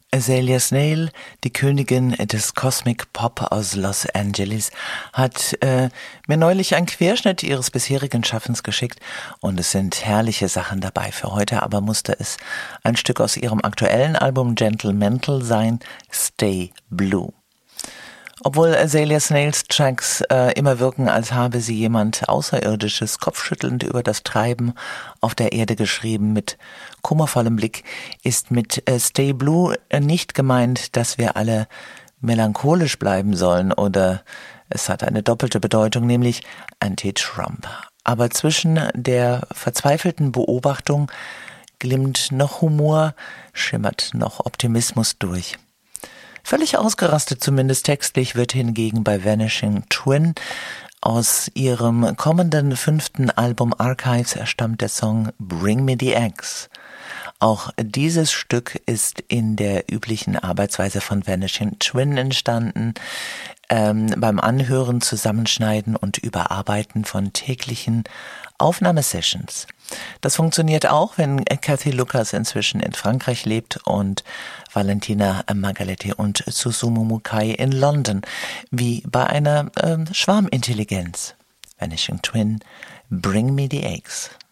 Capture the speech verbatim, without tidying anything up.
Azalea Snail, die Königin des Cosmic Pop aus Los Angeles, hat äh, mir neulich einen Querschnitt ihres bisherigen Schaffens geschickt und es sind herrliche Sachen dabei. Für heute aber musste es ein Stück aus ihrem aktuellen Album Gentlemental sein, Stay Blue. Obwohl Azalea Snails Tracks äh, immer wirken, als habe sie jemand Außerirdisches kopfschüttelnd über das Treiben auf der Erde geschrieben, mit kummervollem Blick, ist mit äh, Stay Blue nicht gemeint, dass wir alle melancholisch bleiben sollen, oder es hat eine doppelte Bedeutung, nämlich Anti-Trump. Aber zwischen der verzweifelten Beobachtung glimmt noch Humor, schimmert noch Optimismus durch. Völlig ausgerastet, zumindest textlich, wird hingegen bei Vanishing Twin aus ihrem kommenden fünften Album Archives stammt der Song Bring Me the Eggs. Auch dieses Stück ist in der üblichen Arbeitsweise von Vanishing Twin entstanden, ähm, beim Anhören, Zusammenschneiden und Überarbeiten von täglichen Aufnahmesessions. Das funktioniert auch, wenn Cathy Lucas inzwischen in Frankreich lebt und Valentina Margaletti und Susumu Mukai in London, wie bei einer äh, Schwarmintelligenz. Vanishing Twin, Bring Me the Eggs.